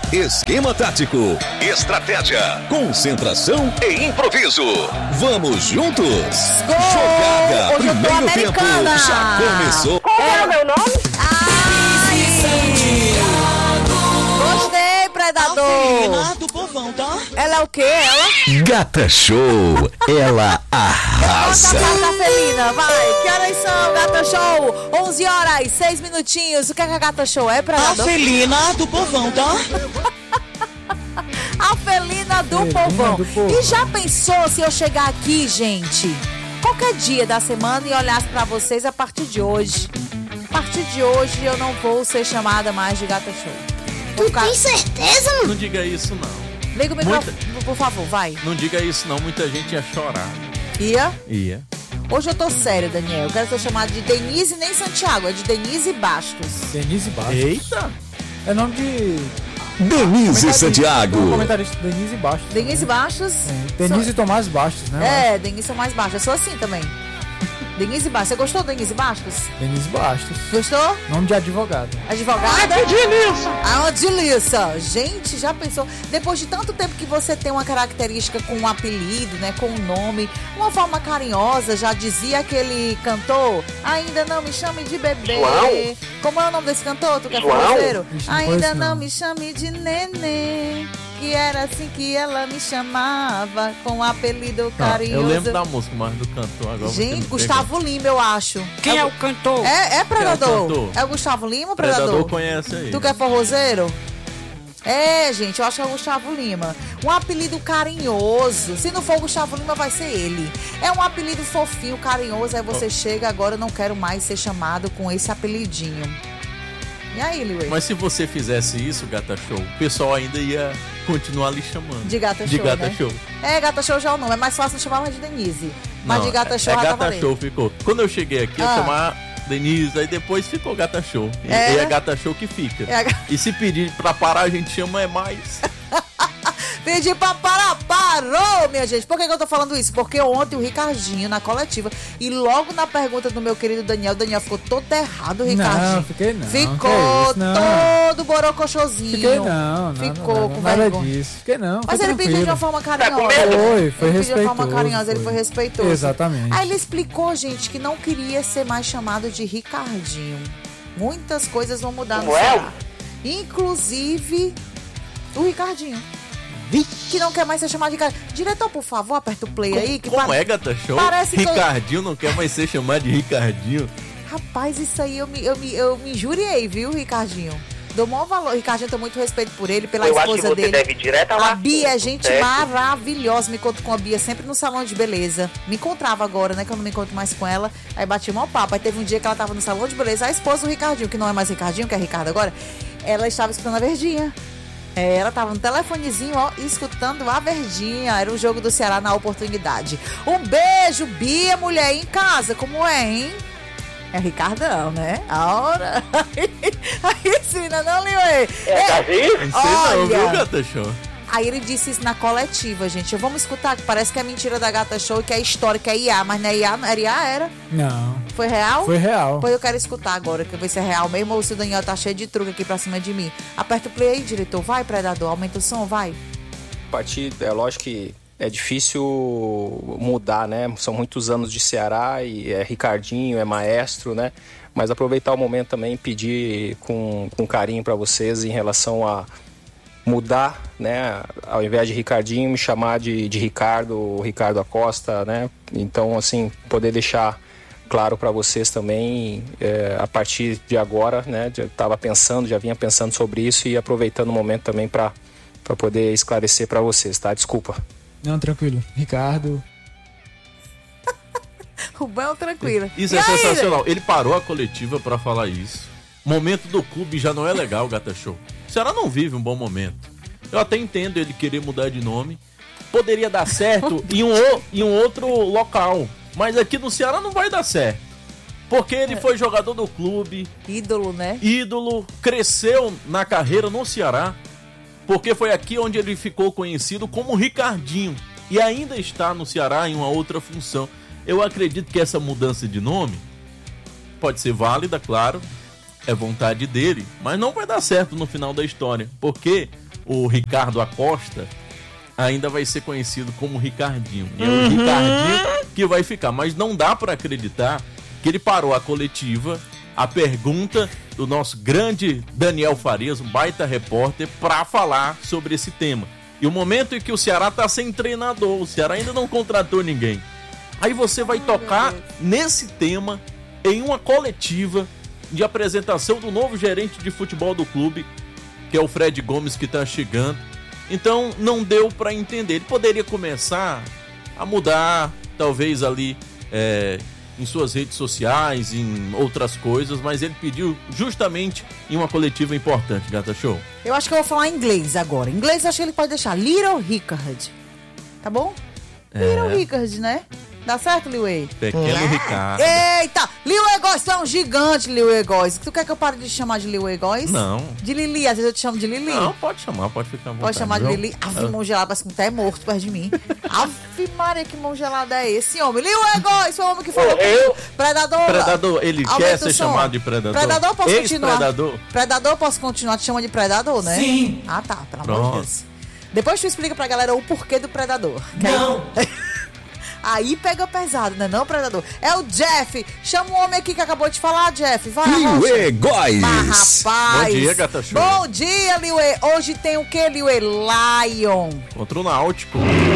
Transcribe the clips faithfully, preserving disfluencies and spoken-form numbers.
Esquema tático, estratégia, concentração e improviso. Vamos juntos? Gol! Jogada, Hoje eu tô primeiro tempo, americana. já começou. Qual é o meu nome? Ai! Gostei, predador! do povão, tá? Ela é o quê? Ela? Gata Show, ela arrasa. Nossa, Gata Felina, vai! Que horas são, Gata Show? onze horas, seis minutinhos. O que é que a Gata Show é, A predador? felina do povão, tá? A felina do Felina povão. do povo. E já pensou se eu chegar aqui, gente, qualquer dia da semana e olhasse pra vocês a partir de hoje? A partir de hoje eu não vou ser chamada mais de Gata Show. Vou Tu ficar... tem certeza, mano? Não diga isso, não. Liga o microfone, por favor, vai. Não diga isso, não. Muita gente ia chorar. Ia? Ia. Hoje eu tô sério, Daniel. Eu quero ser chamada de Denise nem Santiago, é de Denise Bastos. Denise Bastos. Eita! É nome de... Denise comentarista. Santiago. Comentarista Denise Bastos. Denise Bastos? É, Denise Tomás Bastos, né? É, Denise são mais baixos. Eu sou assim também. Denise Bastos. Você gostou, Denise Bastos? Denise Bastos. Gostou? Nome de advogado. Advogada? A Odilissa. Gente, já pensou? Depois de tanto tempo que você tem uma característica com um apelido, né? Com um nome, uma forma carinhosa, já dizia aquele cantor, ainda não me chame de bebê. João? Como é o nome desse cantor? Tu que é João? forrozeiro? Ixi, não Ainda conheço, não não. me chame de neném. Que era assim que ela me chamava, com um apelido Tá, carinhoso. eu lembro da música, mas do cantor agora. você Gente, me Gustavo Lima, eu acho. Quem é o cantor? É, é Predador? Quem é o cantor? É o Gustavo Lima, pegou. Predador Predador? conhece aí. Tu que é forrozeiro? É, gente, eu acho que é o Gustavo Lima. Um apelido carinhoso. Se não for o Gustavo Lima, vai ser ele. É um apelido fofinho, carinhoso. Aí você chega, agora eu não quero mais ser chamado com esse apelidinho. E aí, Liway? Mas se você fizesse isso, Gata Show, o pessoal ainda ia continuar lhe chamando. De Gata De Show, Gata né? Show. É, Gata Show já é o nome. É mais fácil chamar mais de Denise. Mas Não, de Gata Show é, ela é tá Gata valendo. Show ficou. Quando eu cheguei aqui, eu Ah. chamava Denise, aí depois ficou Gata Show. E É? e é Gata Show que fica. É a... E se pedir pra parar, a gente chama é mais. Pedir pra parar, parou, minha gente. Por que, que eu tô falando isso? Porque ontem o Ricardinho, na coletiva, e logo na pergunta do meu querido Daniel, o Daniel ficou todo errado, o Ricardinho. Não, fiquei não. Ficou Que isso, não. todo borocochosinho. Fiquei não, não. Ficou não, não, com nada vergonha. disso. Fiquei não, Mas foi ele pediu de uma tranquilo. forma Tá carinhosa. com medo? Foi, foi ele pediu de uma forma respeitoso, carinhosa, ele foi. foi respeitoso. Exatamente. Aí ele explicou, gente, que não queria ser mais chamado de Ricardinho. Muitas coisas vão mudar no Como é? Ceará. Inclusive o Ricardinho. Que não quer mais ser chamado de Ricardinho. Diretor, por favor, aperta o play aí. Que Como pa- é, Gata Show? parece que eu- Ricardinho não quer mais ser chamado de Ricardinho. Rapaz, isso aí eu me, eu me, eu me injuriei, viu, Ricardinho? Dou maior valor. Ricardinho, tenho muito respeito por ele, pela Eu acho que esposa você dele. deve ir direto lá. A Bia é gente Certo? maravilhosa. Me encontro com a Bia sempre no salão de beleza. Me encontrava agora, né? Que eu não me encontro mais com ela. Aí bati um papo. Aí teve um dia que ela tava no salão de beleza. A esposa do Ricardinho, que não é mais Ricardinho, que é Ricardo agora, ela estava escutando a Verdinha. É, ela tava no telefonezinho, ó, escutando a Verdinha. Era o jogo do Ceará na oportunidade. Um beijo, Bia, mulher em casa. Como é, hein? É Ricardão, né? A hora. Aí sim, não, não, Liuê. É, tá vendo? Não sei não, viu, Olha. Gata Show? Aí ele disse isso na coletiva, gente. Vamos escutar, que parece que é mentira da Gata Show, que é história, que é I A, mas não é I A, não era I A, era? Não, Foi real? foi real. Pois eu quero escutar agora, que eu ver se é real mesmo ou se o Daniel tá cheio de truque aqui pra cima de mim. Aperta o play aí, diretor. Vai, predador, aumenta o som, vai. A partir, é lógico que é difícil mudar, né? São muitos anos de Ceará e é Ricardinho, é maestro, né? Mas aproveitar o momento também e pedir com, com carinho para vocês em relação a mudar, né? Ao invés de Ricardinho, me chamar de, de Ricardo, Ricardo Acosta, né? Então, assim, poder deixar claro para vocês também, é, a partir de agora, né? Já estava pensando, já vinha pensando sobre isso e aproveitando o momento também para para poder esclarecer para vocês, tá? Desculpa. Não, tranquilo. Ricardo. O bom, tranquilo. Isso E é aí, sensacional. Ele parou a coletiva pra falar isso. Momento do clube já não é legal, Gata Show. O Ceará não vive um bom momento. Eu até entendo ele querer mudar de nome. Poderia dar certo em, um, o- em um outro local. Mas aqui no Ceará não vai dar certo. Porque ele foi jogador do clube, Ídolo, né? ídolo, cresceu na carreira no Ceará. Porque foi aqui onde ele ficou conhecido como Ricardinho. E ainda está no Ceará em uma outra função. Eu acredito que essa mudança de nome pode ser válida, claro. É vontade dele. Mas não vai dar certo no final da história. Porque o Ricardo Acosta ainda vai ser conhecido como Ricardinho. E é o Ricardinho que vai ficar. Mas não dá para acreditar que ele parou a coletiva, a pergunta do nosso grande Daniel Farias, um baita repórter, para falar sobre esse tema. E o momento em que o Ceará tá sem treinador, o Ceará ainda não contratou ninguém. Aí você vai tocar nesse tema em uma coletiva de apresentação do novo gerente de futebol do clube, que é o Fred Gomes, que tá chegando. Então não deu para entender. Ele poderia começar a mudar, talvez ali é, em suas redes sociais, em outras coisas, mas ele pediu justamente em uma coletiva importante, Gata Show. Eu acho que eu vou falar inglês agora. Em inglês eu acho que ele pode deixar Little Rickard. Tá bom? É. Little Rickard, né? Dá certo, Liuê? Pequeno Ricardo. Eita! Liuê Góes, tu é um gigante, Liuê Góes. Tu quer que eu pare de chamar de Liuê Góes? Não. De Lili, às vezes eu te chamo de Lili. Não, pode chamar, pode ficar à vontade. Pode chamar de viu? Lili. Ave, mão gelada, parece que até é morto perto de mim. Ave Maria, que mão gelada é esse homem? Liuê Góes, foi o homem que falou Eu? comigo. Predador. Predador, ele Aumenta quer o ser som. chamado de predador? Predador, posso continuar? Ex-predador? Predador, posso continuar? Te chama de predador, né? Sim. Ah, tá, pelo amor de Pronto. Deus. Depois tu explica pra galera o porquê do predador. Não. Aí pega pesado, né não, predador? É o Jeff. Chama o homem aqui que acabou de falar, Jeff. Vai, Liuê Rocha. Ah, Góes. rapaz. Bom dia, Gata Show. Bom dia, Liuê. Hoje tem o que, Liuê? Lion. Contra o Náutico.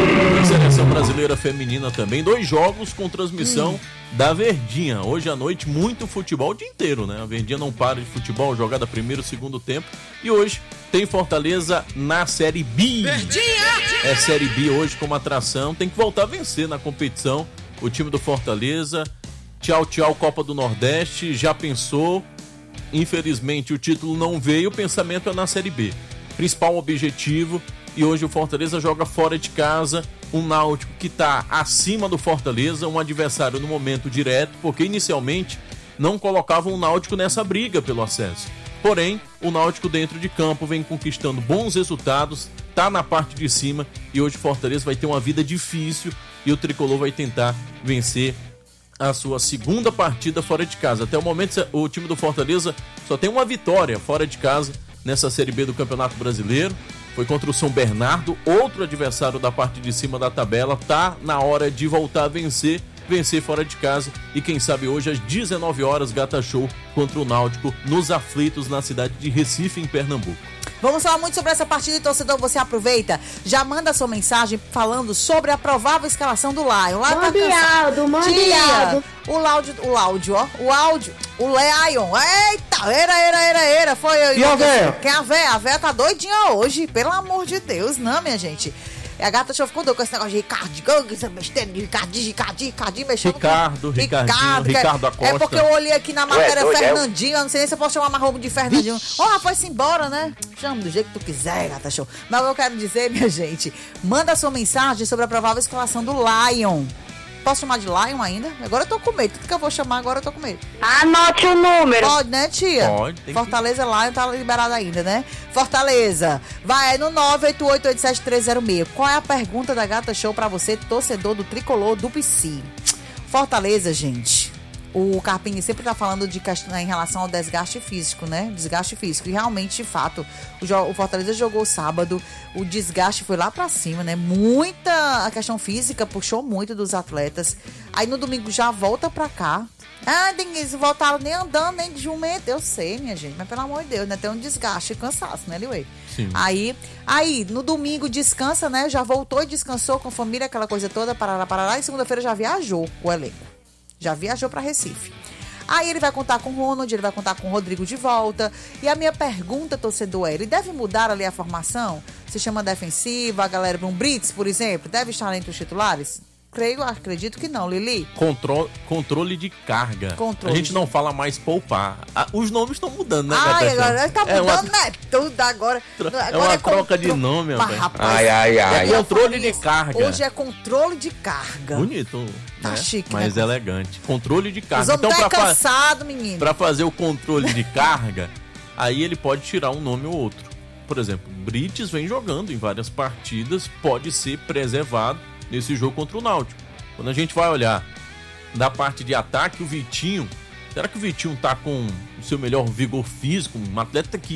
A seleção brasileira feminina também. Dois jogos com transmissão Hum. da Verdinha. Hoje à noite, muito futebol o dia inteiro, né? A Verdinha não para de futebol, jogada primeiro, segundo tempo. E hoje tem Fortaleza na Série B. Verdinha! É Série B hoje como atração. Tem que voltar a vencer na competição. O time do Fortaleza. Tchau, tchau, Copa do Nordeste. Já pensou. Infelizmente o título não veio. O pensamento é na Série B. Principal objetivo. E hoje o Fortaleza joga fora de casa, um Náutico que está acima do Fortaleza, um adversário no momento direto, porque inicialmente não colocavam o Náutico nessa briga pelo acesso. Porém, o Náutico dentro de campo vem conquistando bons resultados, tá na parte de cima e hoje o Fortaleza vai ter uma vida difícil e o Tricolor vai tentar vencer a sua segunda partida fora de casa. Até o momento o time do Fortaleza só tem uma vitória fora de casa nessa Série B do Campeonato Brasileiro. Foi contra o São Bernardo, outro adversário da parte de cima da tabela. Tá na hora de voltar a vencer, vencer fora de casa. E quem sabe hoje às dezenove horas, Gata Show contra o Náutico nos aflitos na cidade de Recife, em Pernambuco. Vamos falar muito sobre essa partida e, torcedor, você aproveita, já manda sua mensagem falando sobre a provável escalação do Lion. Lá Mande áudio, mande Tia, áudio. O áudio, o áudio, ó, o áudio, o Lion. Eita, era, era, era, era, foi eu. E a véia? Quem é a véia? A véia tá doidinha hoje, pelo amor de Deus, não, minha gente. A Gata Show ficou doida com esse negócio de Ricardinho, essa besteira de Ricardinho, Ricardinho, Ricardinho, mexendo Ricardo, com... Ricardinho, que é- Ricardo Acosta. É porque eu olhei aqui na matéria doido, é? Fernandinho, eu não sei nem se eu posso chamar mais roubo de Fernandinho. Ó, oh, foi-se embora, né? Chama do jeito que tu quiser, Gata Show. Mas eu quero dizer, minha gente, manda sua mensagem sobre a provável escalação do Lion. Posso chamar de Lion ainda? Agora eu tô com medo. Tudo que eu vou chamar agora eu tô com medo. Anote o número. Pode, né, tia? Pode, tem que- Fortaleza Lion tá liberado ainda, né? Fortaleza, vai no nove oito oito oito sete três zero seis. Qual é a pergunta da Gata Show pra você, torcedor do Tricolor do P C? Fortaleza, gente. O Carpini sempre tá falando de questão em relação ao desgaste físico, né? Desgaste físico. E realmente, de fato, o, jo- o Fortaleza jogou sábado, o desgaste foi lá pra cima, né? Muita... A questão física puxou muito dos atletas. Aí no domingo já volta pra cá. Ah, Denise, voltaram nem andando, nem de jumento. Eu sei, minha gente, mas pelo amor de Deus, né? Tem um desgaste e cansaço, né, Liuê? Sim. Aí, aí, no domingo descansa, né? Já voltou e descansou com a família, aquela coisa toda, parará, parará. E segunda-feira já viajou o elenco. Já viajou para Recife. Aí ele vai contar com o Ronald, ele vai contar com o Rodrigo de volta. E a minha pergunta, torcedor, é: ele deve mudar ali a formação? Se chama defensiva, a galera para um Brits, por exemplo, deve estar entre os titulares? Creio, acredito que não, Lili. Contro- controle de carga. Controle a gente de- não fala mais poupar. Ah, os nomes estão mudando, né, Ai, Gata Show? agora tá É uma- mudando, né? Tudo agora. É agora uma troca de contro- nome, Mas, rapaz. rapaz. Ai, ai, ai. É controle de carga. Hoje é controle de carga. Bonito, Tá né? chique, Mas né? elegante. Controle de Os carga. homens Então, tá pra, fa- cansado, menino. pra fazer o controle de carga, aí ele pode tirar um nome ou outro. Por exemplo, Brites vem jogando em várias partidas, pode ser preservado nesse jogo contra o Náutico. Quando a gente vai olhar da parte de ataque, o Vitinho, será que o Vitinho tá com o seu melhor vigor físico? Um atleta que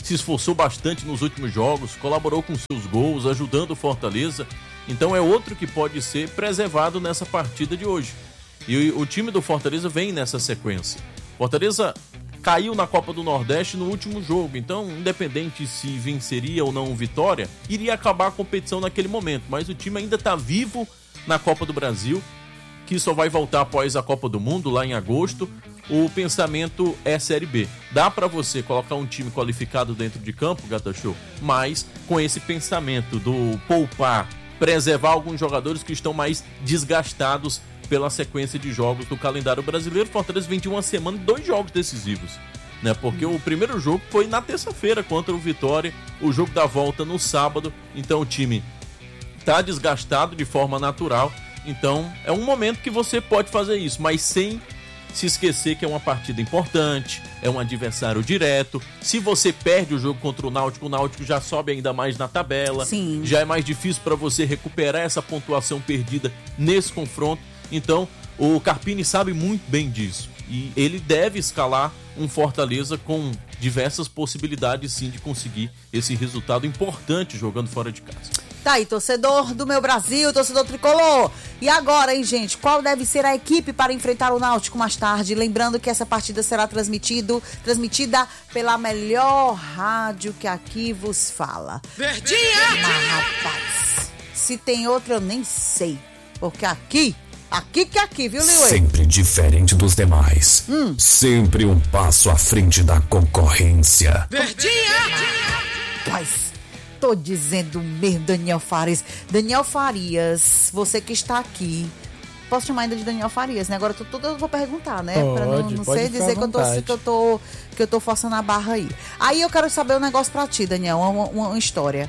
se esforçou bastante nos últimos jogos, colaborou com seus gols, ajudando o Fortaleza. Então é outro que pode ser preservado nessa partida de hoje. E o, o time do Fortaleza vem nessa sequência. Fortaleza caiu na Copa do Nordeste no último jogo, então independente se venceria ou não o Vitória, iria acabar a competição naquele momento, mas o time ainda está vivo na Copa do Brasil, que só vai voltar após a Copa do Mundo, lá em agosto. O pensamento é Série B. Dá para você colocar um time qualificado dentro de campo, Gata Show, mas com esse pensamento do poupar, preservar alguns jogadores que estão mais desgastados pela sequência de jogos do calendário brasileiro. Fortaleza vem de uma semana de dois jogos decisivos, né? Porque o primeiro jogo foi na terça-feira contra o Vitória, o jogo da volta no sábado, então o time tá desgastado de forma natural. Então é um momento que você pode fazer isso, mas sem se esquecer que é uma partida importante, é um adversário direto. Se você perde o jogo contra o Náutico, o Náutico já sobe ainda mais na tabela. Sim. Já é mais difícil para você recuperar essa pontuação perdida nesse confronto. Então o Carpini sabe muito bem disso e ele deve escalar um Fortaleza com diversas possibilidades sim de conseguir esse resultado importante jogando fora de casa. Tá aí, torcedor do meu Brasil, torcedor tricolor. E agora, hein, gente, qual deve ser a equipe para enfrentar o Náutico mais tarde? Lembrando que essa partida será transmitido, transmitida pela melhor rádio que aqui vos fala. Verdinha! Mas, rapaz, se tem outra eu nem sei. Porque aqui, aqui que aqui, viu, Liuê? Sempre diferente dos demais. Hum. Sempre um passo à frente da concorrência. Verdinha! Rapaz, tô dizendo mesmo, Daniel Farias. Daniel Farias, você que está aqui. Posso chamar ainda de Daniel Farias, né? Agora tudo eu vou perguntar, né? Pode, pra não, não pode sei ficar dizer à que eu, tô, vontade. que, eu tô, que eu tô forçando a barra aí. Aí eu quero saber um negócio pra ti, Daniel, uma, uma, uma história.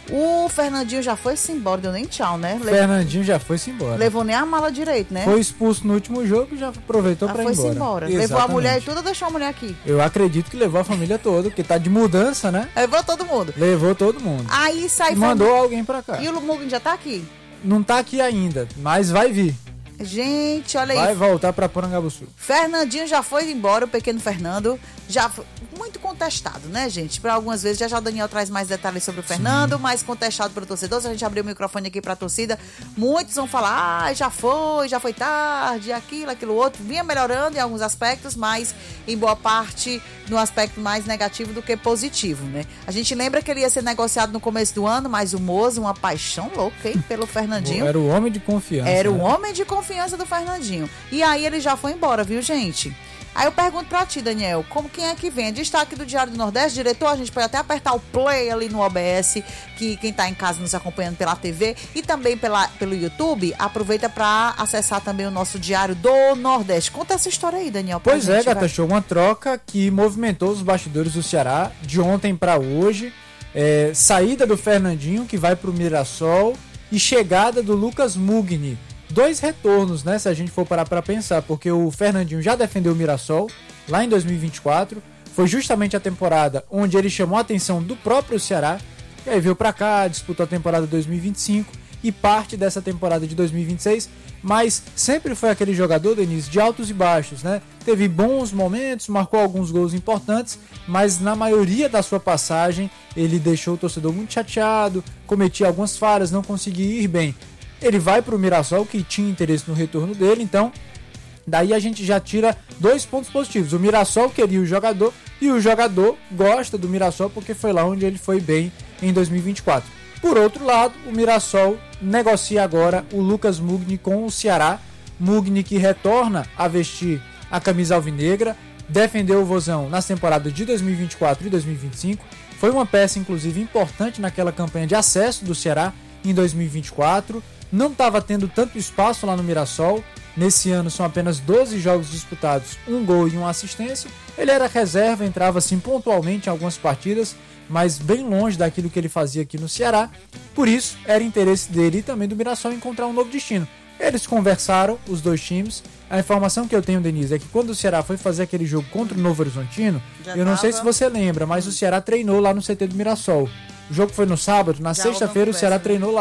O Fernandinho já foi-se embora, deu nem tchau, né? Le- Fernandinho já foi-se embora. Levou nem a mala direito, né? Foi expulso no último jogo e já aproveitou Já pra ir foi-se embora. embora. Levou a Exatamente. mulher e tudo ou deixou a mulher aqui? Eu acredito que levou a família toda, porque tá de mudança, né? Levou todo mundo. Levou todo mundo. Aí sai E mandou alguém pra cá. E o Mugen já tá aqui? Não tá aqui ainda, mas vai vir. Gente, olha Vai aí. voltar pra Porangabuçu. Fernandinho já foi embora, o pequeno Fernando. Já foi muito contestado, né, gente? Para algumas vezes, já já o Daniel traz mais detalhes sobre o Fernando, mais contestado pelo torcedor. Se a gente abrir o microfone aqui pra torcida, muitos vão falar, ah, já foi, já foi tarde, aquilo, aquilo outro. Vinha melhorando em alguns aspectos, mas em boa parte no aspecto mais negativo do que positivo, né? A gente lembra que ele ia ser negociado no começo do ano, mas o Mozo, uma paixão louca, hein, pelo Fernandinho. Era o homem de confiança. Era o né? homem de confiança do Fernandinho. E aí ele já foi embora, viu, gente? Aí eu pergunto pra ti, Daniel, como quem é que vem? Destaque do Diário do Nordeste, diretor, a gente pode até apertar o play ali no O B S, que quem tá em casa nos acompanhando pela T V e também pela, pelo YouTube, aproveita pra acessar também o nosso Diário do Nordeste. Conta essa história aí, Daniel. pra Pois é, gente, Gata vai. Show, uma troca que movimentou os bastidores do Ceará de ontem pra hoje. É, saída do Fernandinho, que vai pro Mirassol, e chegada do Lucas Mugni. Dois retornos, né, se a gente for parar pra pensar, porque o Fernandinho já defendeu o Mirassol lá em dois mil e vinte e quatro, foi justamente a temporada onde ele chamou a atenção do próprio Ceará, e aí veio pra cá, disputou a temporada dois mil e vinte e cinco e parte dessa temporada de dois mil e vinte e seis, mas sempre foi aquele jogador, Denise, de altos e baixos, né? Teve bons momentos, marcou alguns gols importantes, mas na maioria da sua passagem ele deixou o torcedor muito chateado, cometia algumas falhas, não conseguia ir bem. Ele vai para o Mirassol, que tinha interesse no retorno dele, então daí a gente já tira dois pontos positivos. O Mirassol queria o jogador e o jogador gosta do Mirassol porque foi lá onde ele foi bem em dois mil e vinte e quatro. Por outro lado, o Mirassol negocia agora o Lucas Mugni com o Ceará. Mugni que retorna a vestir a camisa alvinegra, defendeu o Vozão nas temporadas de dois mil e vinte e quatro e dois mil e vinte e cinco. Foi uma peça, inclusive, importante naquela campanha de acesso do Ceará em dois mil e vinte e quatro. Não estava tendo tanto espaço lá no Mirassol. Nesse ano são apenas doze jogos disputados, um gol e uma assistência. Ele era reserva, entrava assim pontualmente em algumas partidas, mas bem longe daquilo que ele fazia aqui no Ceará. Por isso, era interesse dele e também do Mirassol encontrar um novo destino. Eles conversaram, os dois times. A informação que eu tenho, Denise, é que quando o Ceará foi fazer aquele jogo contra o Novo Horizontino, Já eu não sei tava. se você lembra, mas o Ceará treinou lá no C T do Mirassol. O jogo foi no sábado, na Já sexta-feira o houve Ceará conversa, né? treinou lá.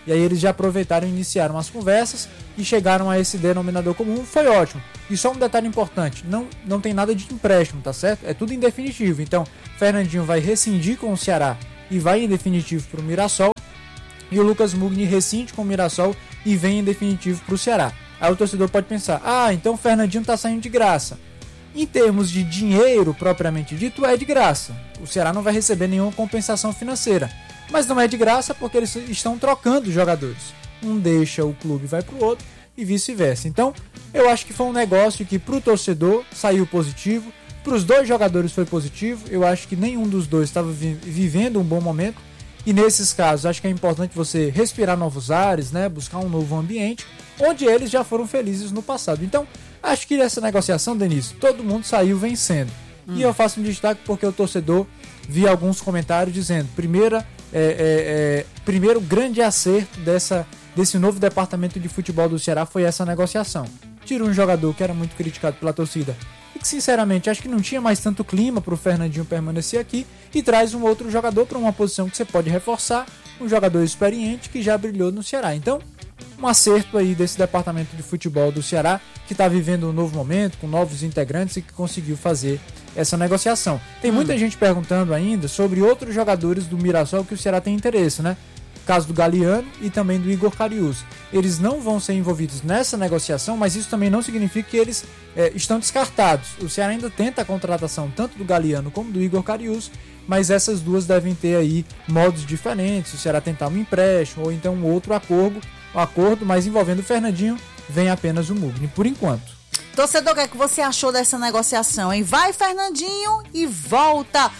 E aí eles já aproveitaram e iniciaram as conversas e chegaram a esse denominador comum. Foi ótimo. E só um detalhe importante, não, não tem nada de empréstimo, tá certo? É tudo em definitivo. Então, Fernandinho vai rescindir com o Ceará e vai em definitivo para o Mirassol. E o Lucas Mugni rescinde com o Mirassol e vem em definitivo para o Ceará. Aí o torcedor pode pensar, ah, então o Fernandinho está saindo de graça. Em termos de dinheiro propriamente dito, é de graça. O Ceará não vai receber nenhuma compensação financeira. Mas não é de graça porque eles estão trocando jogadores. Um deixa o clube e vai para o outro e vice-versa. Então, eu acho que foi um negócio que para o torcedor saiu positivo. Para os dois jogadores foi positivo. Eu acho que nenhum dos dois estava vi- vivendo um bom momento. E nesses casos, acho que é importante você respirar novos ares, né? Buscar um novo ambiente, onde eles já foram felizes no passado. Então, acho que nessa negociação, Denise, todo mundo saiu vencendo. Hum. E eu faço um destaque porque o torcedor vi alguns comentários dizendo, primeira, é, é, é, primeiro grande acerto dessa, desse novo departamento de futebol do Ceará foi essa negociação. Tira um jogador que era muito criticado pela torcida e que, sinceramente, acho que não tinha mais tanto clima para o Fernandinho permanecer aqui e traz um outro jogador para uma posição que você pode reforçar, um jogador experiente que já brilhou no Ceará. Então, um acerto aí desse departamento de futebol do Ceará, que está vivendo um novo momento, com novos integrantes e que conseguiu fazer essa negociação. Tem muita hum. gente perguntando ainda sobre outros jogadores do Mirassol que o Ceará tem interesse, né? Caso do Galeano e também do Igor Cariús. Eles não vão ser envolvidos nessa negociação, mas isso também não significa que eles é, estão descartados. O Ceará ainda tenta a contratação tanto do Galeano como do Igor Cariús, mas essas duas devem ter aí modos diferentes. O Ceará tentar um empréstimo ou então um outro acordo, um acordo, mas envolvendo o Fernandinho, vem apenas o Mugni, por enquanto. Torcedor, o que é que você achou dessa negociação, hein? Vai Fernandinho e volta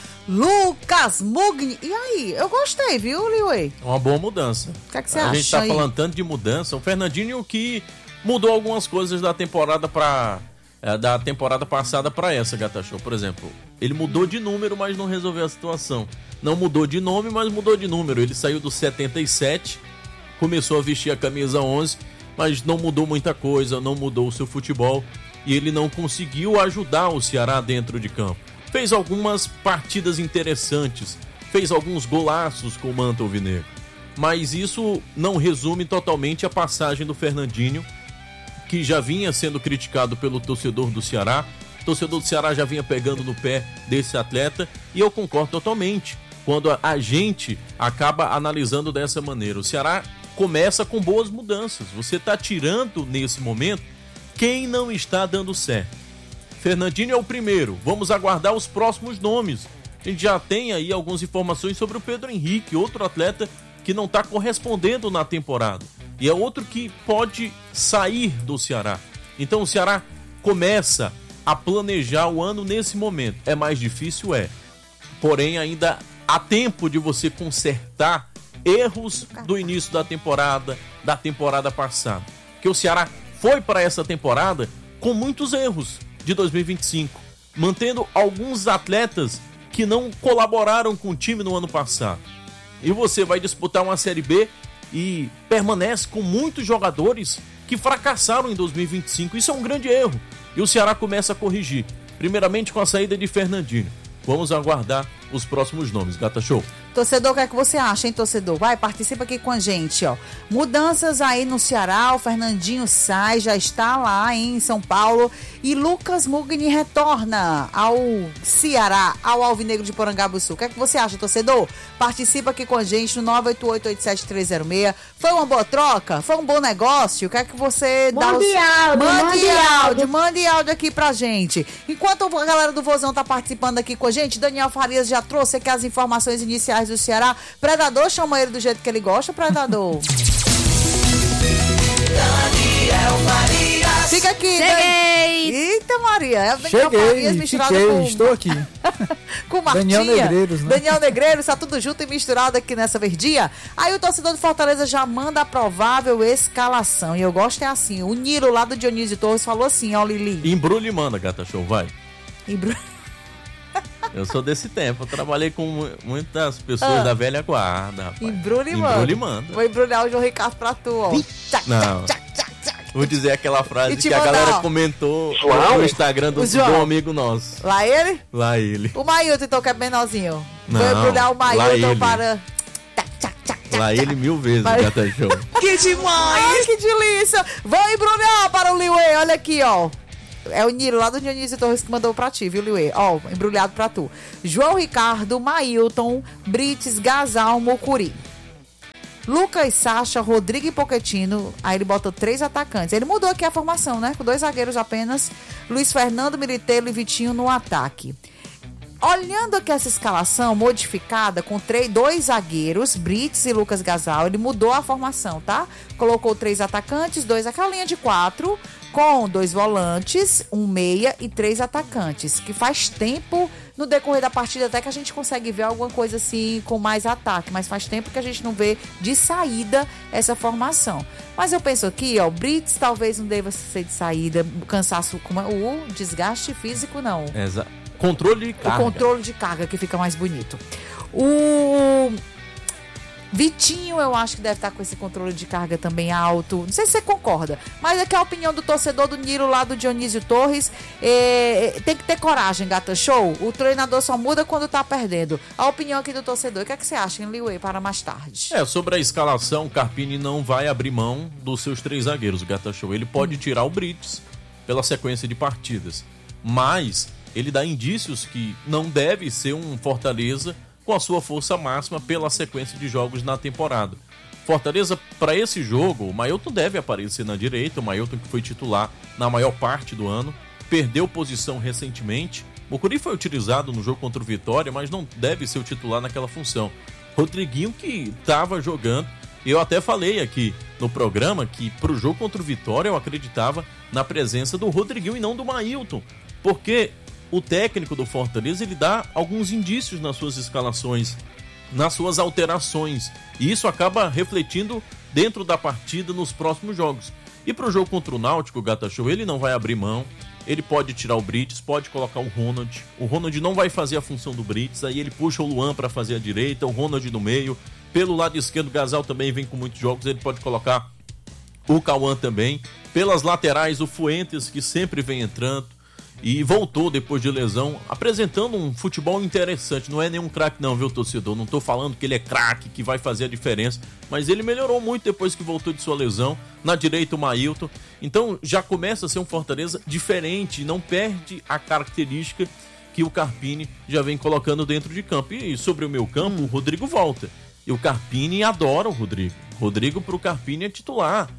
Lucas Mugni. E aí? Eu gostei, viu, Liuei? Uma boa mudança. O que é que você A acha? A gente tá aí? falando tanto de mudança. O Fernandinho que mudou algumas coisas da temporada para é, da temporada passada para essa, Gata Show. Por exemplo, ele mudou de número, mas não resolveu a situação. Não mudou de nome, mas mudou de número. Ele saiu do setenta e sete, começou a vestir a camisa onze, mas não mudou muita coisa, não mudou o seu futebol e ele não conseguiu ajudar o Ceará dentro de campo. Fez algumas partidas interessantes, fez alguns golaços com o manto alvinegro, mas isso não resume totalmente a passagem do Fernandinho, que já vinha sendo criticado pelo torcedor do Ceará. O torcedor do Ceará já vinha pegando no pé desse atleta e eu concordo totalmente quando a gente acaba analisando dessa maneira. O Ceará começa com boas mudanças, você está tirando nesse momento quem não está dando certo. Fernandinho é o primeiro, vamos aguardar os próximos nomes. A gente já tem aí algumas informações sobre o Pedro Henrique, outro atleta que não está correspondendo na temporada. E é outro que pode sair do Ceará. Então o Ceará começa a planejar o ano nesse momento. É mais difícil? É. Porém, ainda há tempo de você consertar erros do início da temporada, da temporada passada. Porque o Ceará foi para essa temporada com muitos erros de dois mil e vinte e cinco, mantendo alguns atletas que não colaboraram com o time no ano passado. E você vai disputar uma Série B e permanece com muitos jogadores que fracassaram em dois mil e vinte e cinco. Isso é um grande erro. E o Ceará começa a corrigir. Primeiramente com a saída de Fernandinho. Vamos aguardar os próximos nomes. Gata Show. Torcedor, o que é que você acha, hein, torcedor? Vai, participa aqui com a gente, ó. Mudanças aí no Ceará, o Fernandinho sai, já está lá em São Paulo. E Lucas Mugni retorna ao Ceará, ao Alvinegro de Porangabuçu. O que é que você acha, torcedor? Participa aqui com a gente no nove oito oito, oito sete três zero seis. Foi uma boa troca? Foi um bom negócio? O que é que você dá? Mande os... áudio, mande mande áudio, áudio. mande áudio aqui pra gente. Enquanto a galera do Vozão tá participando aqui com a gente, Daniel Farias já trouxe aqui as informações iniciais do Ceará. Predador, chama ele do jeito que ele gosta, Predador. Daniel Farias. Fica aqui. Cheguei. Dan... Eita, Maria. É o Daniel Farias Cheguei, misturado fiquei, com... estou aqui. com Martinha. Daniel Negreiros, né? Daniel Negreiros, tá tudo junto e misturado aqui nessa verdinha. Aí o torcedor do Fortaleza já manda a provável escalação. E eu gosto é assim. O Nilo lá do Dionísio Torres falou assim, ó, Lili. Embrulha e manda, Gata Show, vai. Embru... Eu sou desse tempo, eu trabalhei com mu- muitas pessoas Ah. da velha guarda, rapaz. Embrulha e manda. Embrulha e manda. Vou embrulhar o João Ricardo pra tu, ó. Tchac, Não. tchac, tchac, tchac. Vou dizer aquela frase E te que a mandar, galera ó. comentou João? no Instagram do, O João. de um amigo nosso. Lá ele? Lá ele. O Mailton, então, que é menorzinho. Vou Não, embrulhar o lá Mailton ele. para... Tchac, tchac, tchac. Lá ele mil vezes, Vai. Gata Show. Que demais! Ai, que delícia! Vou embrulhar para o Liuê, olha aqui, ó. É o Niro lá do Dionísio Torres que mandou pra ti, viu, Liuê? Ó, embrulhado pra tu. João Ricardo, Mailton, Brites, Gasal, Mocuri. Lucas, Sacha, Rodrigo e Pochettino. Aí ele botou três atacantes. Ele mudou aqui a formação, né? Com dois zagueiros apenas. Luiz Fernando, Militelo e Vitinho no ataque. Olhando aqui essa escalação modificada com três, dois zagueiros, Brites e Lucas Gasal, ele mudou a formação, tá? Colocou três atacantes, dois, aquela linha de quatro, com dois volantes, um meia e três atacantes, que faz tempo no decorrer da partida até que a gente consegue ver alguma coisa assim com mais ataque, mas faz tempo que a gente não vê de saída essa formação. Mas eu penso aqui, ó, Brites talvez não deva ser de saída, cansaço, como é? O desgaste físico não. Exato. Controle de carga. O controle de carga que fica mais bonito. O Vitinho, eu acho que deve estar com esse controle de carga também alto. Não sei se você concorda, mas aqui é a opinião do torcedor do Niro lá do Dionísio Torres. É, tem que ter coragem, Gata Show. O treinador só muda quando tá perdendo. A opinião aqui do torcedor. O que é que você acha, em Liuê, para mais tarde? É, sobre a escalação, o Carpini não vai abrir mão dos seus três zagueiros, o Gata Show. Ele pode hum. tirar o Brites pela sequência de partidas, mas ele dá indícios que não deve ser um Fortaleza com a sua força máxima pela sequência de jogos na temporada. Fortaleza, para esse jogo, o Mailton deve aparecer na direita, o Mailton que foi titular na maior parte do ano, perdeu posição recentemente. Mocuri foi utilizado no jogo contra o Vitória, mas não deve ser o titular naquela função. Rodriguinho que estava jogando, eu até falei aqui no programa que para o jogo contra o Vitória eu acreditava na presença do Rodriguinho e não do Mailton, porque o técnico do Fortaleza, ele dá alguns indícios nas suas escalações, nas suas alterações, e isso acaba refletindo dentro da partida nos próximos jogos. E para o jogo contra o Náutico, o Gata Show, ele não vai abrir mão, ele pode tirar o Brites, pode colocar o Ronald, o Ronald não vai fazer a função do Brites, aí ele puxa o Luan para fazer a direita, o Ronald no meio, pelo lado esquerdo o Gasal também vem com muitos jogos, ele pode colocar o Cauã também, pelas laterais o Fuentes, que sempre vem entrando, e voltou depois de lesão, apresentando um futebol interessante. Não é nenhum craque não, viu, torcedor? Não tô falando que ele é craque, que vai fazer a diferença, mas ele melhorou muito depois que voltou de sua lesão. Na direita o Mailton. Então já começa a ser um Fortaleza diferente, não perde a característica que o Carpini já vem colocando dentro de campo. E sobre o meu campo, hum. o Rodrigo volta. E o Carpini adora o Rodrigo. Rodrigo pro Carpini é titular.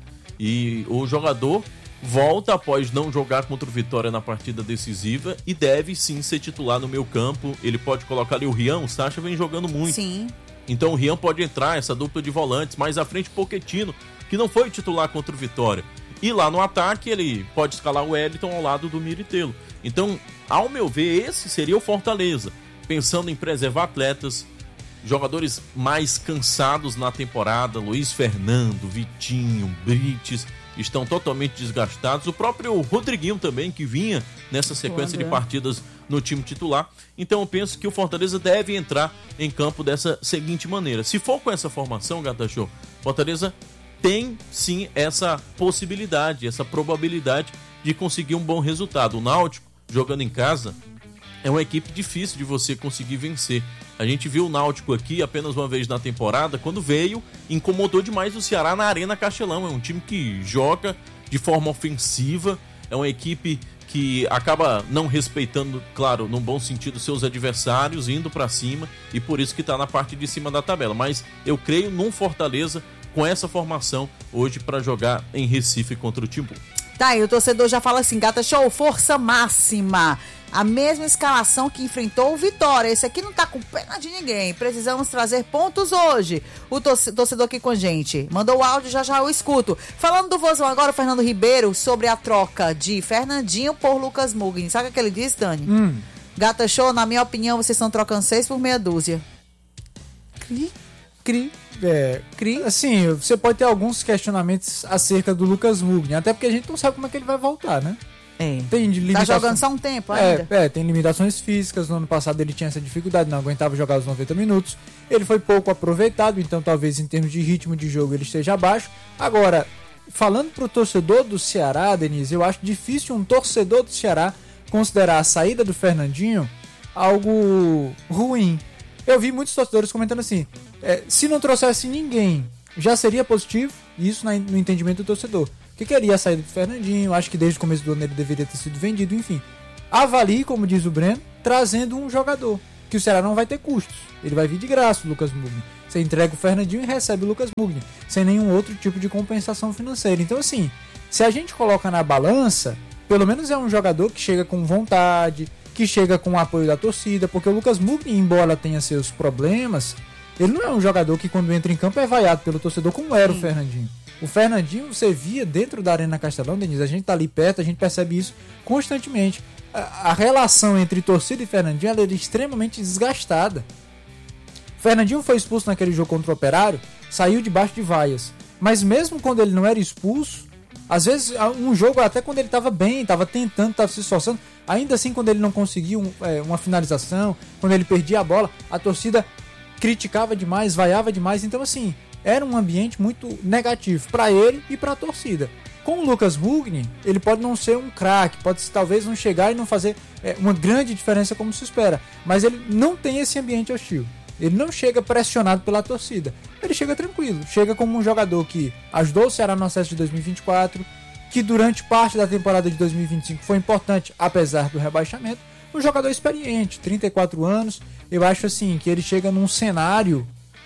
E o jogador volta após não jogar contra o Vitória na partida decisiva e deve sim ser titular no meu campo. Ele pode colocar ali o Rian, o Sacha vem jogando muito. Sim. Então o Rian pode entrar, essa dupla de volantes, mais à frente Pochettino, que não foi titular contra o Vitória. E lá no ataque ele pode escalar o Wellington ao lado do Militelo. Então, ao meu ver, esse seria o Fortaleza, pensando em preservar atletas, jogadores mais cansados na temporada, Luiz Fernando, Vitinho, Brites, estão totalmente desgastados. O próprio Rodriguinho também, que vinha nessa sequência de partidas no time titular. Então eu penso que o Fortaleza deve entrar em campo dessa seguinte maneira. Se for com essa formação, Gata Show, Fortaleza tem sim essa possibilidade, essa probabilidade de conseguir um bom resultado. O Náutico, jogando em casa, é uma equipe difícil de você conseguir vencer. A gente viu o Náutico aqui apenas uma vez na temporada, quando veio, incomodou demais o Ceará na Arena Castelão. É um time que joga de forma ofensiva, é uma equipe que acaba não respeitando, claro, num bom sentido, seus adversários, indo pra cima, e por isso que tá na parte de cima da tabela. Mas eu creio num Fortaleza com essa formação hoje para jogar em Recife contra o Timbu. Tá, e o torcedor já fala assim, Gata Show, força máxima. A mesma escalação que enfrentou o Vitória. Esse aqui não tá com pena de ninguém. Precisamos trazer pontos hoje. O torcedor aqui com a gente mandou o áudio, já já eu escuto. Falando do Vozão agora, o Fernando Ribeiro, sobre a troca de Fernandinho por Lucas Mugni. Sabe o que ele disse, Dani? Hum. Gata Show, na minha opinião, vocês estão trocando seis por meia dúzia. Cri, cri. É, Cri. Assim, você pode ter alguns questionamentos acerca do Lucas Mugni, até porque a gente não sabe como é que ele vai voltar, né? É. Tem limitações... Tá jogando só um tempo ainda? É, é, tem limitações físicas. No ano passado ele tinha essa dificuldade, não aguentava jogar os noventa minutos. Ele foi pouco aproveitado, então talvez em termos de ritmo de jogo ele esteja abaixo. Agora, falando pro torcedor do Ceará, Denise, eu acho difícil um torcedor do Ceará considerar a saída do Fernandinho algo ruim. Eu vi muitos torcedores comentando assim, é, se não trouxesse ninguém, já seria positivo, isso na, no entendimento do torcedor. Que queria a saída do Fernandinho, acho que desde o começo do ano ele deveria ter sido vendido, enfim. Avalie, como diz o Breno, trazendo um jogador, que o Ceará não vai ter custos. Ele vai vir de graça, o Lucas Mugni. Você entrega o Fernandinho e recebe o Lucas Mugni, sem nenhum outro tipo de compensação financeira. Então, assim, se a gente coloca na balança, pelo menos é um jogador que chega com vontade, que chega com o apoio da torcida, porque o Lucas Mugni, embora tenha seus problemas, ele não é um jogador que quando entra em campo é vaiado pelo torcedor como era Sim. o Fernandinho. O Fernandinho você via dentro da Arena Castelão, Denise, a gente tá ali perto, a gente percebe isso constantemente. A, a relação entre torcida e Fernandinho ela era extremamente desgastada. O Fernandinho foi expulso naquele jogo contra o Operário, saiu debaixo de vaias. Mas mesmo quando ele não era expulso, às vezes um jogo até quando ele estava bem, estava tentando, estava se esforçando, ainda assim quando ele não conseguia um, é, uma finalização, quando ele perdia a bola, a torcida criticava demais, vaiava demais. Então assim, era um ambiente muito negativo para ele e para a torcida. Com o Lucas Mugni, ele pode não ser um craque, pode talvez não chegar e não fazer é, uma grande diferença como se espera, mas ele não tem esse ambiente hostil. Ele não chega pressionado pela torcida. Ele chega tranquilo, chega como um jogador que ajudou o Ceará no acesso de dois mil e vinte e quatro, que durante parte da temporada de dois mil e vinte e cinco foi importante, apesar do rebaixamento. Um jogador experiente, trinta e quatro anos. Eu acho assim que ele chega num cenário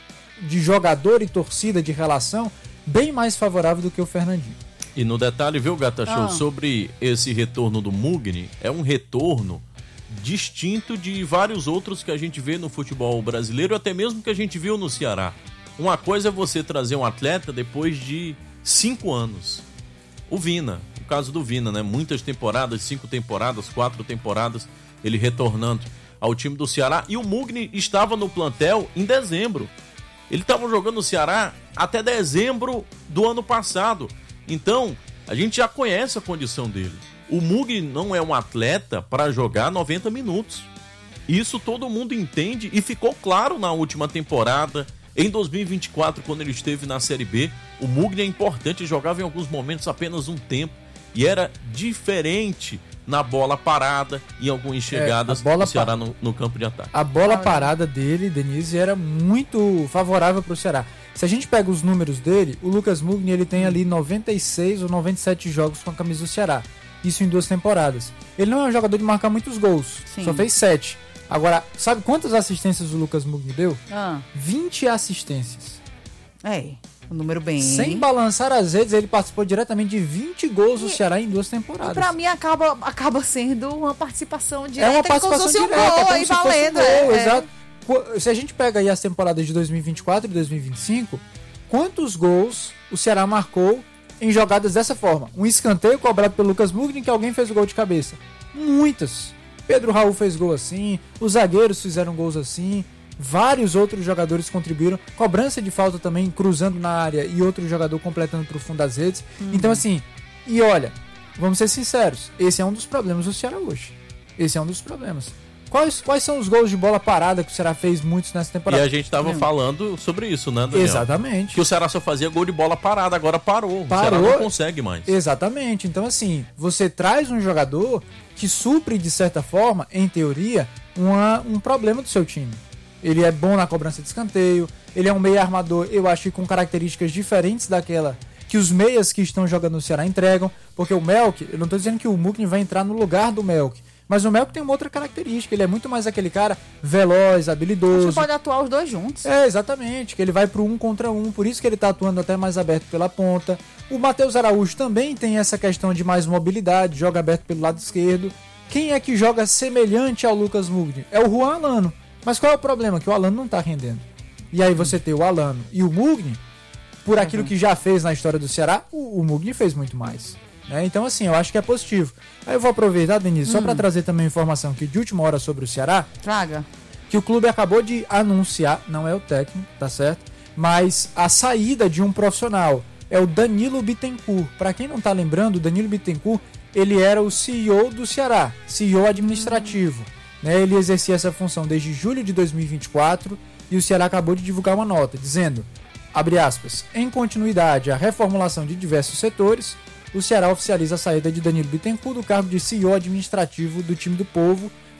de jogador e torcida de relação bem mais favorável do que o Fernandinho. E no detalhe, viu, Gata Show, Ah. sobre esse retorno do Mugni, é um retorno distinto de vários outros que a gente vê no futebol brasileiro, até mesmo que a gente viu no Ceará. Uma coisa é você trazer um atleta depois de cinco anos. O Vina, o caso do Vina, né? Muitas temporadas, cinco temporadas, quatro temporadas, ele retornando ao time do Ceará. E o Mugni estava no plantel em dezembro. Ele estava jogando no Ceará até dezembro do ano passado. Então, a gente já conhece a condição dele. O Mugni não é um atleta para jogar noventa minutos. Isso todo mundo entende e ficou claro na última temporada. Em dois mil e vinte e quatro, quando ele esteve na Série B, o Mugni é importante, jogava em alguns momentos apenas um tempo. E era diferente na bola parada e em algumas chegadas É, a bola do Ceará pa- no, no campo de ataque. A bola parada dele, Denise, era muito favorável para o Ceará. Se a gente pega os números dele, o Lucas Mugni ele tem ali noventa e seis ou noventa e sete jogos com a camisa do Ceará. Isso em duas temporadas. Ele não é um jogador de marcar muitos gols. Sim. Só fez sete. Agora, sabe quantas assistências o Lucas Mugni deu? Ah, vinte assistências. é, um número bem... Sem balançar as redes, ele participou diretamente de vinte gols do Ceará em duas temporadas. E pra mim acaba, acaba sendo uma participação direta. É uma como se participação fosse um direta, gol como aí se fosse um valendo. gol, é, é. exato. Qu- Se a gente pega aí as temporadas de dois mil e vinte e quatro e dois mil e vinte e cinco, quantos gols o Ceará marcou em jogadas dessa forma? Um escanteio cobrado pelo Lucas Mugni que alguém fez o gol de cabeça. Muitas. Pedro Raul fez gol assim, os zagueiros fizeram gols assim, vários outros jogadores contribuíram, cobrança de falta também, cruzando na área e outro jogador completando pro fundo das redes. Então assim, e olha, vamos ser sinceros, esse é um dos problemas do Ceará hoje. Esse é um dos problemas. Quais, quais são os gols de bola parada que o Ceará fez muitos nessa E temporada? a gente estava falando sobre isso, né, Daniel? Exatamente. Que o Ceará só fazia gol de bola parada, agora parou. Parou. O Ceará não consegue mais. Exatamente. Então, assim, você traz um jogador que supre, de certa forma, em teoria, uma, um problema do seu time. Ele é bom na cobrança de escanteio, ele é um meia armador, eu acho que com características diferentes daquela que os meias que estão jogando no Ceará entregam, porque o Melk, eu não estou dizendo que o Mugni vai entrar no lugar do Melk, mas o Melk tem uma outra característica, ele é muito mais aquele cara veloz, habilidoso. Você pode atuar os dois juntos. É, exatamente, que ele vai pro um contra um, por isso que ele tá atuando até mais aberto pela ponta. O Matheus Araújo também tem essa questão de mais mobilidade, joga aberto pelo lado esquerdo. Quem é que joga semelhante ao Lucas Mugni? É o Juan Alano. Mas qual é o problema? Que o Alano não tá rendendo. E aí você tem o Alano e o Mugni, por aquilo que já fez na história do Ceará, o, o Mugni fez muito mais. Né? Então, assim, eu acho que é positivo. Aí eu vou aproveitar, Denise, só para trazer também informação aqui de última hora sobre o Ceará, Traga. que o clube acabou de anunciar, não é o técnico, tá certo? Mas a saída de um profissional é o Danilo Bittencourt. Para quem não tá lembrando, o Danilo Bittencourt, ele era o C E O do Ceará, C E O administrativo. Né? Ele exercia essa função desde julho de dois mil e vinte e quatro e o Ceará acabou de divulgar uma nota dizendo, abre aspas, em continuidade à reformulação de diversos setores, o Ceará oficializa a saída de Danilo Bittencourt do cargo de C E O administrativo do time do Povo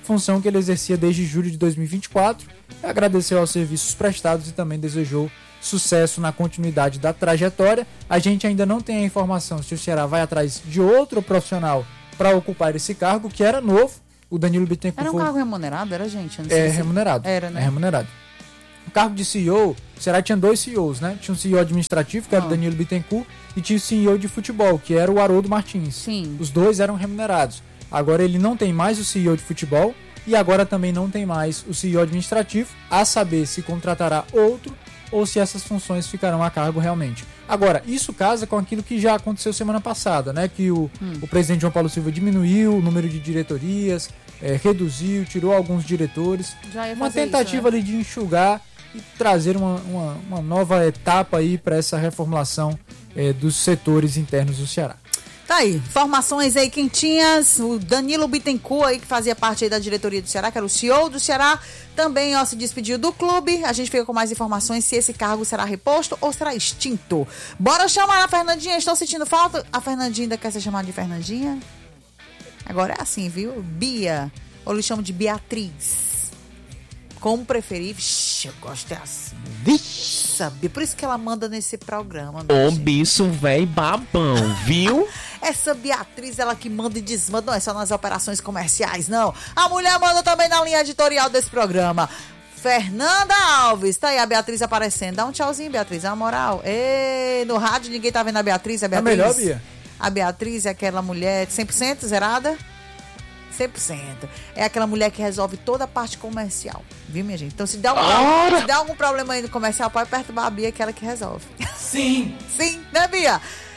função que ele exercia desde julho de dois mil e vinte e quatro. Agradeceu aos serviços prestados e também desejou sucesso na continuidade da trajetória. A gente ainda não tem a informação se o Ceará vai atrás de outro profissional para ocupar esse cargo, que era novo. O Danilo Bittencourt Era um foi... cargo remunerado, era, gente? Eu não sei É se- remunerado. Era, né? É remunerado. O cargo de C E O, o Ceará tinha dois C E Os, né? Tinha um C E O administrativo, que era Ah. o Danilo Bittencourt, e tinha o C E O de futebol, que era o Haroldo Martins. Sim. Os dois eram remunerados. Agora ele não tem mais o C E O de futebol e agora também não tem mais o C E O administrativo, a saber se contratará outro ou se essas funções ficarão a cargo realmente. Agora, isso casa com aquilo que já aconteceu semana passada, né? Que o, Hum. o presidente João Paulo Silva diminuiu o número de diretorias, é, reduziu, tirou alguns diretores. Já ia Uma fazer tentativa isso, né? ali de enxugar e trazer uma, uma, uma nova etapa aí para essa reformulação é, dos setores internos do Ceará. Tá aí, informações aí quentinhas. O Danilo Bittencourt aí, que fazia parte aí da diretoria do Ceará, que era o C E O do Ceará, também ó, se despediu do clube. A gente fica com mais informações se esse cargo será reposto ou será extinto. Bora chamar a Fernandinha. Estão sentindo falta? A Fernandinha ainda quer ser chamada de Fernandinha? Agora é assim, viu? Bia. Ou lhe chamo de Beatriz. Como preferir. Vixe, eu gosto é assim. Sabia? Por isso que ela manda nesse programa. minha Ô, gente. bicho, véi babão, viu? Essa Beatriz, ela que manda e desmanda, não é só nas operações comerciais, não. A mulher manda também na linha editorial desse programa. Fernanda Alves, tá aí a Beatriz aparecendo. Dá um tchauzinho, Beatriz, é uma moral. Ê, no rádio ninguém tá vendo a Beatriz, a É Beatriz. melhor, Bia? A Beatriz é aquela mulher cem por cento zerada? cem por cento. É aquela mulher que resolve toda a parte comercial. Viu, minha gente? Então, se dá, um, se dá algum problema aí no comercial, pode perturbar a Bia, que é ela que resolve. Sim! Sim, né, Bia?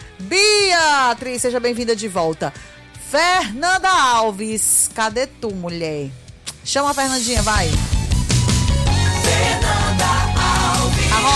Beatriz, seja bem-vinda de volta. Fernanda Alves, cadê tu, mulher? Chama a Fernandinha, vai. Fernanda Alves. A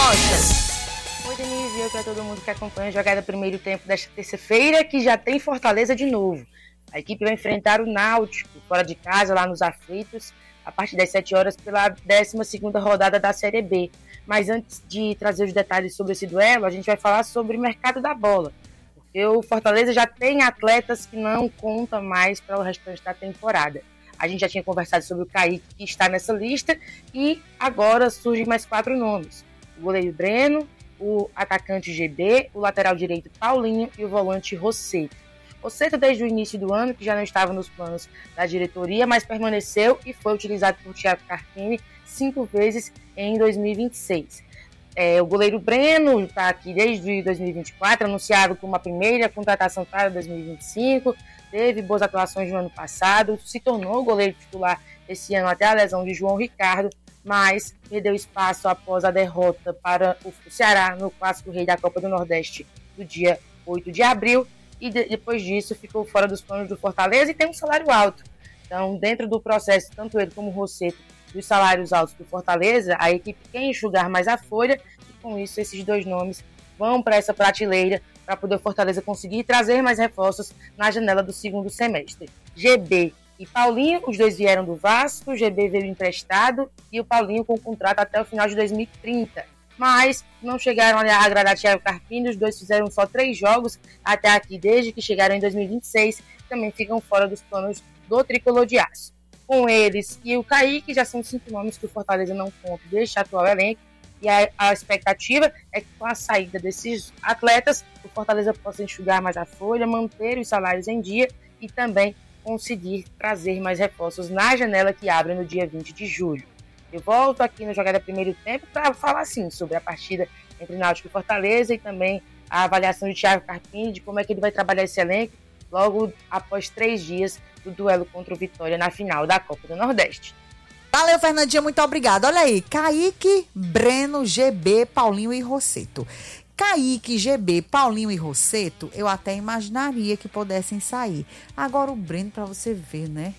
Rocha. Oi, Denise, eu para todo mundo que acompanha a jogada primeiro tempo desta terça-feira, que já tem Fortaleza de novo. A equipe vai enfrentar o Náutico, fora de casa, lá nos Aflitos, a partir das sete horas, pela décima segunda rodada da Série B. Mas antes de trazer os detalhes sobre esse duelo, a gente vai falar sobre o mercado da bola. Porque o Fortaleza já tem atletas que não contam mais para o restante da temporada. A gente já tinha conversado sobre o Kaique, que está nessa lista, e agora surgem mais quatro nomes. O goleiro Breno, o atacante G B, o lateral direito Paulinho e o volante Rosseto. Rosseto desde o início do ano, que já não estava nos planos da diretoria, mas permaneceu e foi utilizado por Thiago Carpini cinco vezes em dois mil e vinte e seis. É, o goleiro Breno está aqui desde dois mil e vinte e quatro, anunciado como a primeira contratação para dois mil e vinte e cinco, teve boas atuações no ano passado, se tornou goleiro titular esse ano até a lesão de João Ricardo, mas perdeu espaço após a derrota para o Ceará no Clássico Rei da Copa do Nordeste do dia oito de abril, e de, depois disso ficou fora dos planos do Fortaleza e tem um salário alto. Então, dentro do processo, tanto ele como o Rosseto, dos salários altos do Fortaleza, a equipe quer enxugar mais a folha, e com isso esses dois nomes vão para essa prateleira para poder o Fortaleza conseguir trazer mais reforços na janela do segundo semestre. G B e Paulinho, os dois vieram do Vasco, o G B veio emprestado e o Paulinho com contrato até o final de dois mil e trinta. Mas não chegaram a agradar Thiago Carpini, os dois fizeram só três jogos até aqui, desde que chegaram em dois mil e vinte e seis, também ficam fora dos planos do Tricolor de Aço. Com eles e o Kaique, já são cinco nomes que o Fortaleza não conta deste atual elenco, e a, a expectativa é que com a saída desses atletas, o Fortaleza possa enxugar mais a folha, manter os salários em dia e também conseguir trazer mais reforços na janela que abre no dia vinte de julho. Eu volto aqui no Jogada Primeiro Tempo para falar assim sobre a partida entre Náutico e Fortaleza e também a avaliação de Thiago Carpini, de como é que ele vai trabalhar esse elenco logo após três dias do duelo contra o Vitória na final da Copa do Nordeste. Valeu, Fernandinha, muito obrigada. Olha aí, Kaique, Breno, G B, Paulinho e Rosseto. Kaique, G B, Paulinho e Rosseto, eu até imaginaria que pudessem sair. Agora o Breno, pra você ver, né?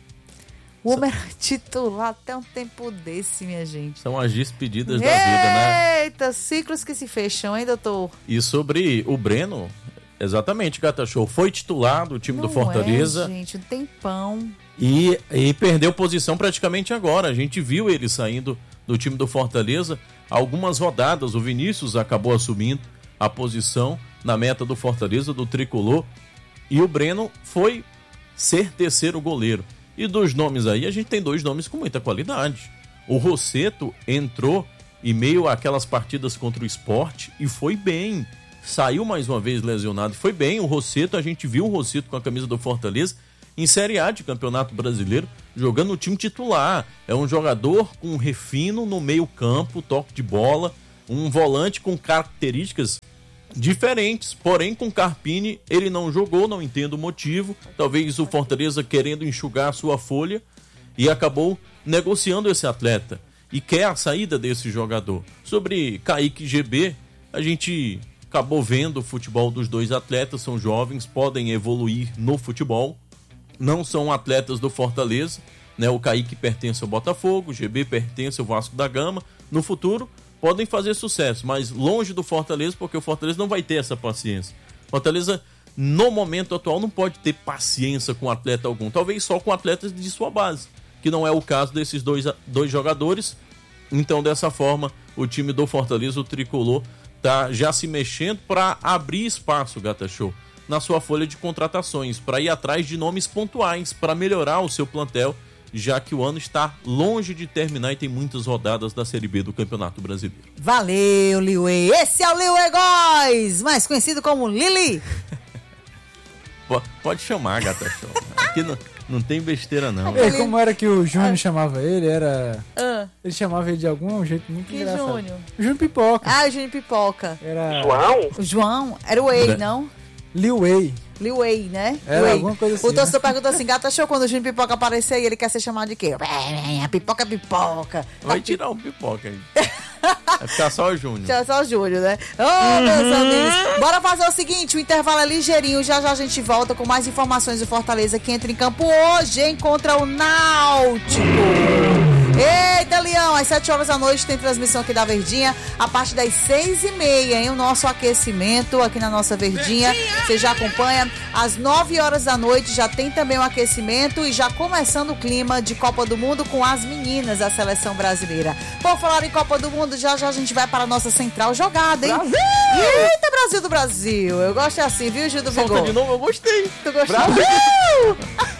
O homem era titular até um tempo desse, minha gente. São as despedidas da vida, né? Eita, ciclos que se fecham, hein, doutor? E sobre o Breno, exatamente, Gata Show, foi titular do time Não do Fortaleza. É, gente, um tempão. E, e perdeu posição praticamente agora. A gente viu ele saindo do time do Fortaleza. Algumas rodadas, o Vinícius acabou assumindo a posição na meta do Fortaleza, do Tricolor. E o Breno foi ser terceiro goleiro. E dos nomes aí, a gente tem dois nomes com muita qualidade. O Rossetto entrou em meio àquelas partidas contra o Sport e foi bem. Saiu mais uma vez lesionado e foi bem. O Rossetto, a gente viu o Rossetto com a camisa do Fortaleza em Série A de Campeonato Brasileiro, jogando no time titular. É um jogador com refino no meio campo, toque de bola, um volante com características diferentes, porém com Carpini ele não jogou, não entendo o motivo, talvez o Fortaleza querendo enxugar a sua folha e acabou negociando esse atleta e quer a saída desse jogador. Sobre Kaique G B, a gente acabou vendo o futebol dos dois atletas, são jovens, podem evoluir no futebol, não são atletas do Fortaleza, né? O Kaique pertence ao Botafogo, o G B pertence ao Vasco da Gama, no futuro podem fazer sucesso, mas longe do Fortaleza, porque o Fortaleza não vai ter essa paciência. Fortaleza, no momento atual, não pode ter paciência com atleta algum, talvez só com atletas de sua base, que não é o caso desses dois, dois jogadores. Então, dessa forma, o time do Fortaleza, o Tricolor, tá já se mexendo para abrir espaço, Gata Show, na sua folha de contratações, para ir atrás de nomes pontuais, para melhorar o seu plantel, já que o ano está longe de terminar e tem muitas rodadas da Série B do Campeonato Brasileiro. Valeu, Liuê. Esse é o Liuê Góes, mais conhecido como Lili. Pode chamar, Gata Show. Aqui não, não tem besteira, não. E como era que o Júnior ah. chamava ele? Era... Ah. Ele chamava ele de algum jeito muito que engraçado. Júnior? O Júnior Pipoca. Ah, o Júnior Pipoca. Era... João? O João? Era o Ei, não? Liuê. Liuê, né? Era Liuê. alguma coisa assim. O torcedor né? perguntou assim, Gata Show, quando o Júnior Pipoca aparecer, ele quer ser chamado de quê? A pipoca, pipoca. Vai tirar um pipoca aí. Vai ficar só o Júnior. Tchau, só o Júnior, né? Ô, oh, meus amigos. Bora fazer o seguinte, o intervalo é ligeirinho. Já já a gente volta com mais informações do Fortaleza, que entra em campo hoje, hein, contra o Náutico. Eita, Leão, às sete horas da noite tem transmissão aqui da Verdinha, a partir das seis e meia, hein, o nosso aquecimento aqui na nossa Verdinha, você já acompanha, às nove horas da noite já tem também o aquecimento e já começando o clima de Copa do Mundo com as meninas da seleção brasileira. Por falar em Copa do Mundo, já já a gente vai para a nossa central jogada, hein? Brasil! Eita, Brasil do Brasil, eu gosto assim, viu, Gil do Vigor? Solta de novo, eu gostei. Tu gostou? Brasil!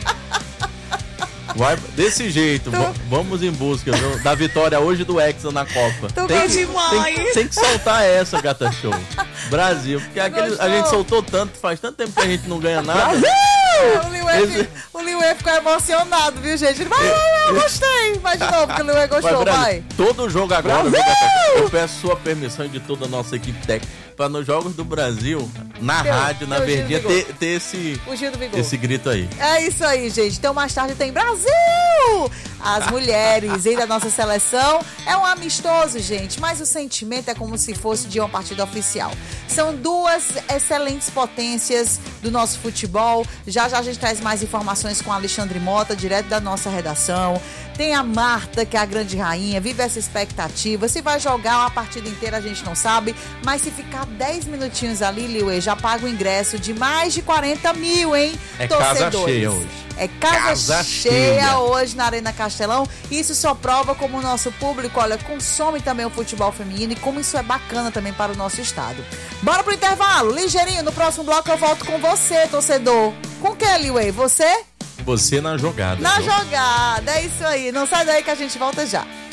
Vai desse jeito, tu... vamos em busca viu? Da vitória hoje do Hexa na Copa. Tu tem, que, demais. Tem, tem que soltar essa, Gata Show. Brasil, porque aquele, a gente soltou tanto, faz tanto tempo que a gente não ganha nada. Brasil! O Liuê, Esse... o Liuê ficou emocionado, viu, gente? Ele vai, vai, eu gostei. Vai de novo, porque o Liuê gostou, vai. vai. Todo jogo agora, viu, eu peço sua permissão de toda a nossa equipe técnica para nos Jogos do Brasil, na Teu, rádio, na Verdinha, ter, ter esse, esse grito aí. É isso aí, gente. Então mais tarde tem Brasil! As mulheres aí da nossa seleção. É um amistoso, gente, mas o sentimento é como se fosse de uma partida oficial. São duas excelentes potências do nosso futebol. Já já a gente traz mais informações com Alexandre Mota, direto da nossa redação. Tem a Marta, que é a grande rainha, vive essa expectativa. Se vai jogar uma partida inteira, a gente não sabe. Mas se ficar dez minutinhos ali, Liuê, já paga o ingresso de mais de quarenta mil, hein? É torcedores. Casa cheia hoje. É casa, casa cheia, cheia hoje na Arena Castelão. Isso só prova como o nosso público, olha, consome também o futebol feminino e como isso é bacana também para o nosso estado. Bora pro intervalo, ligeirinho. No próximo bloco eu volto com você, torcedor. Com o que, Liuê? Você? Você na jogada. Na viu? jogada, é isso aí. Não sai daí que a gente volta já.